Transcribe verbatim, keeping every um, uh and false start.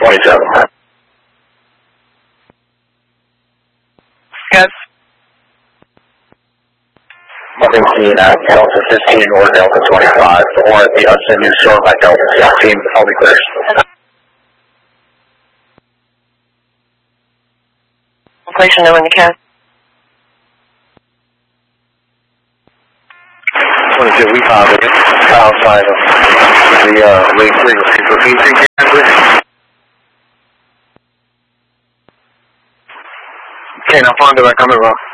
twenty-seven. Yes. seventeen at Delta fifteen or Delta twenty-five, or at the Hudson News Store by Delta fifteen, all be clear. Location knowing you can. twenty-two, we found it outside of the uh, lake three. Repeat three, please. Okay, now find the right, coming wrong.